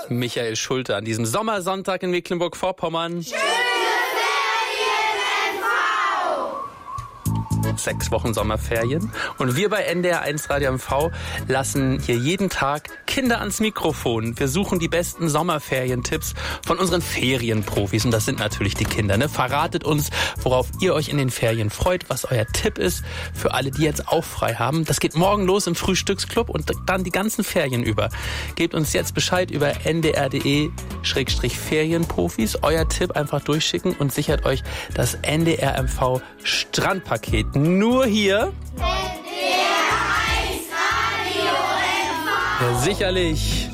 Michael Schulte an diesem Sommersonntag in Mecklenburg-Vorpommern. Schöne Ferien, MV! 6 Wochen Sommerferien. Und wir bei NDR 1 Radio MV lassen hier jeden Tag Kinder ans Mikrofon. Wir suchen die besten Sommerferientipps von unseren Ferienprofis. Und das sind natürlich die Kinder. Ne? Verratet uns, worauf ihr euch in den Ferien freut, was euer Tipp ist für alle, die jetzt auch frei haben. Das geht morgen los im Frühstücksclub und dann die ganzen Ferien über. Gebt uns jetzt Bescheid über ndr.de/Ferienprofis. Euer Tipp einfach durchschicken und sichert euch das NDR MV Strandpaket. Nur hier. NDR 1 Radio MV! Ja, sicherlich.